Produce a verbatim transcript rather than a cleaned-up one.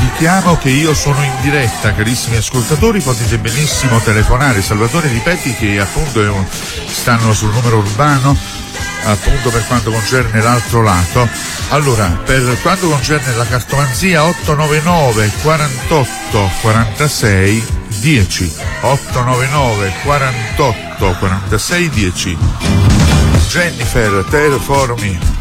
richiamo che io sono in diretta, carissimi ascoltatori, potete benissimo telefonare. Salvatore, ripeti che appunto è un, stanno sul numero urbano, appunto per quanto concerne l'altro lato. Allora, per quanto concerne la cartomanzia, otto nove nove quarantotto quarantasei dieci, otto nove nove quarantotto quarantasei dieci. Jennifer, telefonami.